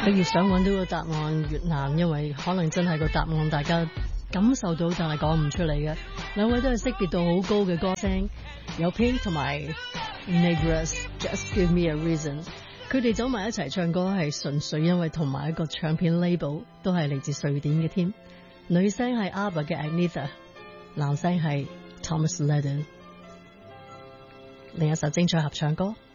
佢越想揾到個答案越難，因為可能真係個答案大家感受到，但係講唔出嚟嘅。兩位都係識別度好高嘅歌聲，有 Pink 同埋 Negros，Just Give Me a Reason。佢哋走埋一齊唱歌係純粹因為同埋一個唱片 label 都係嚟自瑞典嘅添。女聲係 ABBA 嘅 Agnetha， 男聲係 Thomas Ledden。另一首精彩合唱歌。